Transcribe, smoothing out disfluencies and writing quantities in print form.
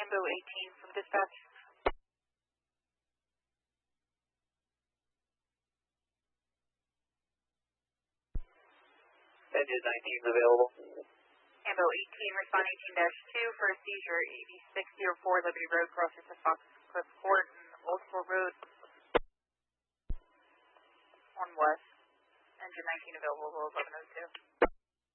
Ambo 18 from dispatch. Engine 19 is available. Ambo 18, respond 18-2 for a seizure, 8604 Liberty Road, crossing to Foxcliff Court and Oldport Road on west. Engine 19 available, 1102.